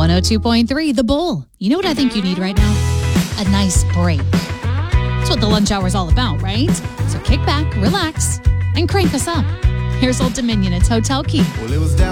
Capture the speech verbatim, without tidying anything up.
one oh two point three, The Bull. You know what I think you need right now? A nice break. That's what the lunch hour is all about, right? So kick back, relax, and crank us up. Here's Old Dominion. It's Hotel Key. Well, it was down